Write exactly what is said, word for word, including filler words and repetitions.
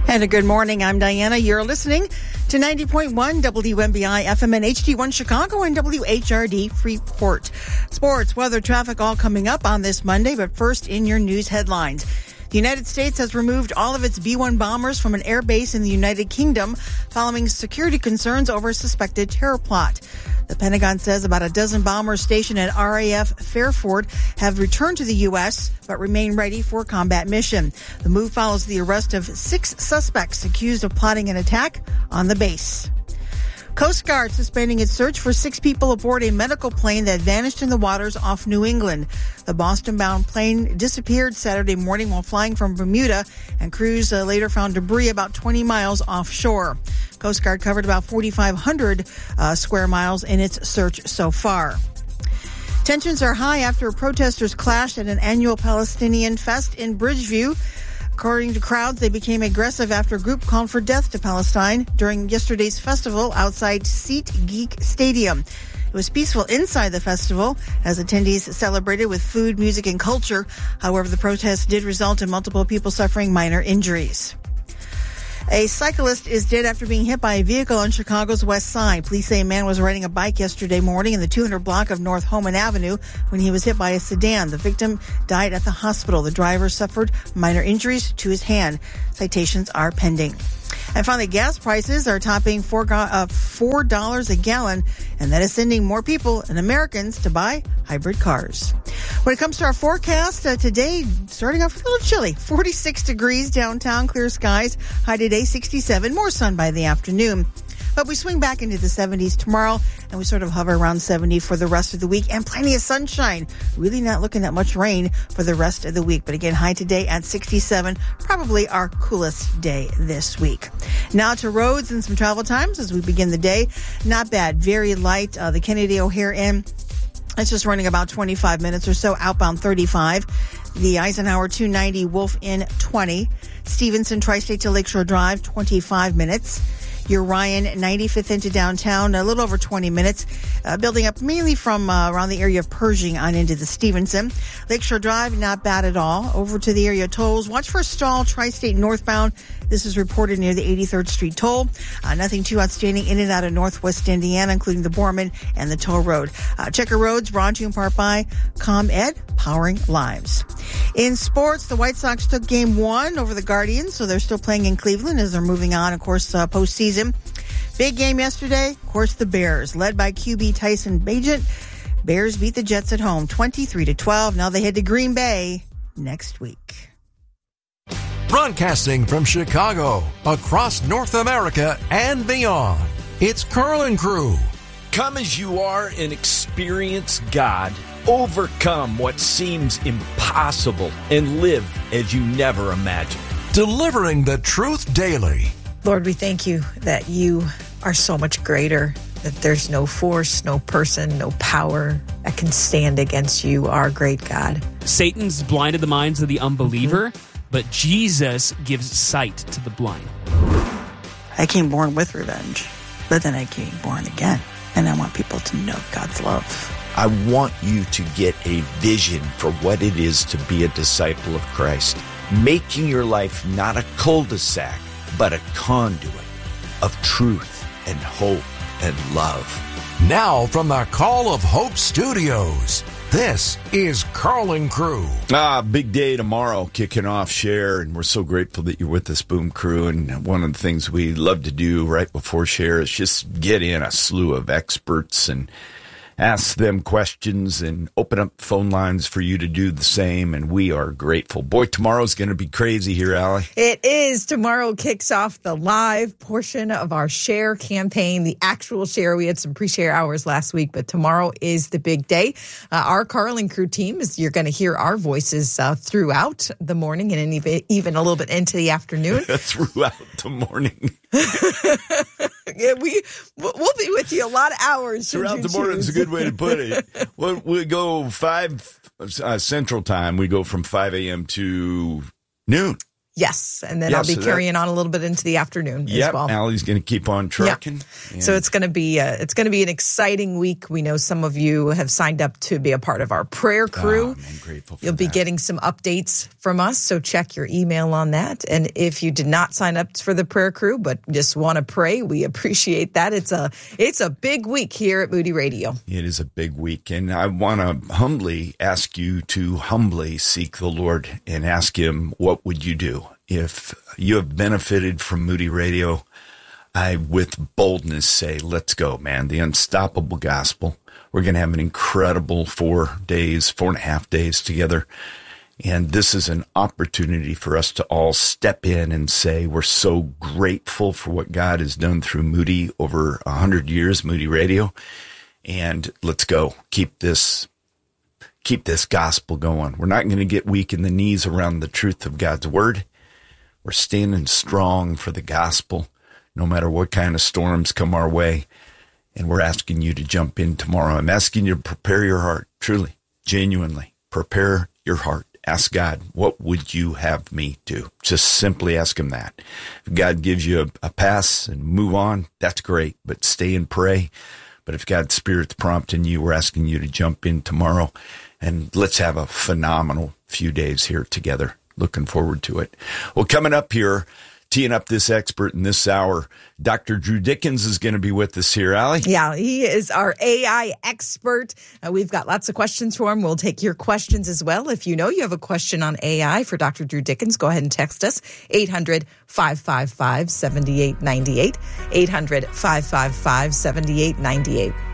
And a good morning. I'm Diana. You're listening to ninety point one W M B I F M and H D one Chicago and W H R D Freeport. Sports, weather, traffic all coming up on this Monday, but first in your news headlines. The United States has removed all of its B one bombers from an air base in the United Kingdom following security concerns over a suspected terror plot. The Pentagon says about a dozen bombers stationed at R A F Fairford have returned to the U S but remain ready for combat mission. The move follows the arrest of six suspects accused of plotting an attack on the base. Coast Guard suspending its search for six people aboard a medical plane that vanished in the waters off New England. The Boston-bound plane disappeared Saturday morning while flying from Bermuda, and crews uh, later found debris about twenty miles offshore. Coast Guard covered about forty-five hundred uh, square miles in its search so far. Tensions are high after protesters clashed at an annual Palestinian fest in Bridgeview. According to crowds, they became aggressive after a group called for death to Palestine during yesterday's festival outside SeatGeek Stadium. It was peaceful inside the festival as attendees celebrated with food, music, and culture. However, the protests did result in multiple people suffering minor injuries. A cyclist is dead after being hit by a vehicle on Chicago's west side. Police say a man was riding a bike yesterday morning in the two hundred block of North Homan Avenue when he was hit by a sedan. The victim died at the hospital. The driver suffered minor injuries to his hand. Citations are pending. And finally, gas prices are topping four dollars a gallon, and that is sending more people and Americans to buy hybrid cars. When it comes to our forecast, uh, today, starting off a little chilly, forty-six degrees downtown, clear skies, high today sixty-seven, more sun by the afternoon. But we swing back into the seventies tomorrow, and we sort of hover around seventy for the rest of the week, and plenty of sunshine. Really not looking at much rain for the rest of the week. But again, high today at sixty-seven, probably our coolest day this week. Now to roads and some travel times as we begin the day. Not bad, very light. Uh, the Kennedy O'Hare Inn, it's just running about twenty-five minutes or so, outbound thirty-five. The Eisenhower two ninety Wolf Inn, twenty. Stevenson Tri-State to Lakeshore Drive, twenty-five minutes. Your Ryan ninety-fifth into downtown, a little over twenty minutes, uh, building up mainly from uh, around the area of Pershing on into the Stevenson. Lakeshore Drive, not bad at all. Over to the area of tolls. Watch for a stall, Tri-State northbound. This is reported near the eighty-third Street toll. Uh, nothing too outstanding in and out of Northwest Indiana, including the Borman and the Toll Road. Uh, Checker Roads, Bronte Park by ComEd, powering lives. In sports, the White Sox took game one over the Guardians, so they're still playing in Cleveland as they're moving on, of course, uh, postseason. Big game yesterday, of course, the Bears, led by Q B Tyson Bagent. Bears beat the Jets at home, twenty-three to twelve. Now they head to Green Bay next week. Broadcasting from Chicago, across North America and beyond, it's Carl and Crew. Come as you are and experience God. Overcome what seems impossible and live as you never imagined. Delivering the truth daily. Lord, we thank you that you are so much greater, that there's no force, no person, no power that can stand against you, our great God. Satan's blinded the minds of the unbeliever, mm-hmm. but Jesus gives sight to the blind. I came born with revenge, but then I came born again, and I want people to know God's love. I want you to get a vision for what it is to be a disciple of Christ, making your life not a cul-de-sac, but a conduit of truth and hope and love. Now from the Call of Hope Studios, this is Carl and Crew. Ah, big day tomorrow, kicking off Share, and we're so grateful that you're with us, Boom Crew. And one of the things we love to do right before Share is just get in a slew of experts and ask them questions and open up phone lines for you to do the same, and we are grateful. Boy, tomorrow's going to be crazy here, Allie. It is. Tomorrow kicks off the live portion of our Share campaign, the actual Share. We had some pre-Share hours last week, but tomorrow is the big day. Uh, our Carl and Crew team, is you're going to hear our voices uh, throughout the morning and even, even a little bit into the afternoon. Throughout the morning. Yeah, we, we'll be with you a lot of hours. Throughout the morning is a good way to put it. Well, we go five uh, Central Time. We go from five a.m. to noon. Yes, and then Yeah, I'll be so that- carrying on a little bit into the afternoon Yep, as well. Allie's going to keep on trucking. Yeah. So it's going to be uh, it's going to be an exciting week. We know some of you have signed up to be a part of our prayer crew. Oh, man, grateful for You'll be that. getting some updates from us, so check your email on that. And if you did not sign up for the prayer crew but just want to pray, we appreciate that. It's a it's a big week here at Moody Radio. It is a big week, and I want to humbly ask you to humbly seek the Lord and ask Him, what would you do? If you have benefited from Moody Radio, I with boldness say, let's go, man. The unstoppable gospel. We're going to have an incredible four days, four and a half days together. And this is an opportunity for us to all step in and say, we're so grateful for what God has done through Moody over a hundred years, Moody Radio. And let's go. Keep this, keep this gospel going. We're not going to get weak in the knees around the truth of God's word. We're standing strong for the gospel, no matter what kind of storms come our way. And we're asking you to jump in tomorrow. I'm asking you to prepare your heart, truly, genuinely. Prepare your heart. Ask God, what would you have me do? Just simply ask Him that. If God gives you a, a pass and move on, that's great, but stay and pray. But if God's Spirit's prompting you, we're asking you to jump in tomorrow, and let's have a phenomenal few days here together. Looking forward to it. Well, coming up here, teeing up this expert in this hour, Doctor Drew Dickens is going to be with us here, Allie. Yeah, he is our A I expert. Uh, we've got lots of questions for him. We'll take your questions as well. If you know you have a question on A I for Doctor Drew Dickens, go ahead and text us, eight hundred, five five five, seven eight nine eight, eight hundred, five five five, seven eight nine eight.